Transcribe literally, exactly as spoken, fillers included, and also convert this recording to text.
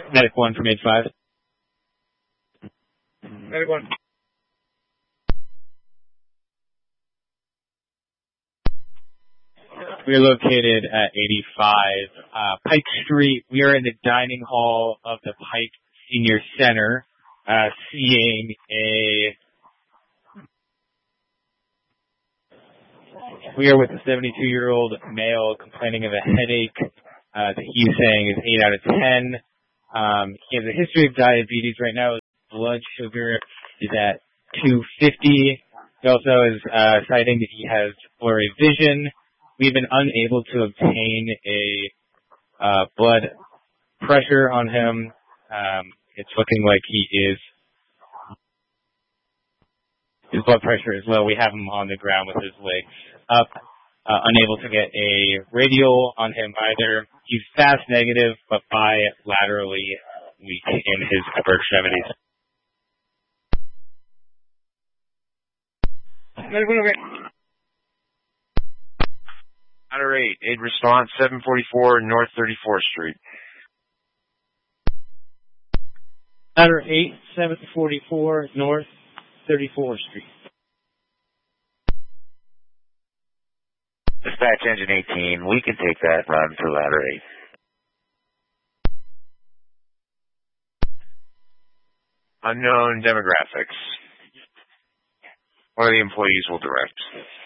Medic one from eight five. Medic one. We are located at eighty-five uh, Pike Street. We are in the dining hall of the Pike Senior Center, uh, seeing a. We are with a seventy-two-year-old male complaining of a headache uh, that he's saying is eight out of ten. Um, he has a history of diabetes right now. His blood sugar is at two fifty. He also is uh, citing that he has blurry vision. We've been unable to obtain a uh, blood pressure on him. Um, it's looking like he is, his blood pressure is low. We have him on the ground with his legs up, uh, unable to get a radial on him either. He's fast negative, but bilaterally weak in his upper extremities. Ladder eight, aid response, seven forty-four North thirty-fourth Street. Ladder eight, seven forty-four North thirty-fourth Street. Dispatch engine eighteen, we can take that run to ladder eight. Unknown demographics. One of the employees will direct.